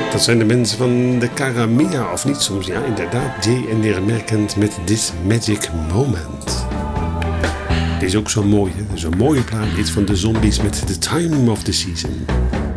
Dat zijn de mensen van de Caramia, of niet soms? Ja, inderdaad. Jay en Merkend met This Magic Moment. Dit is ook zo mooi, hè? Zo'n mooie plaat. Dit van de Zombies met The Time of the Season.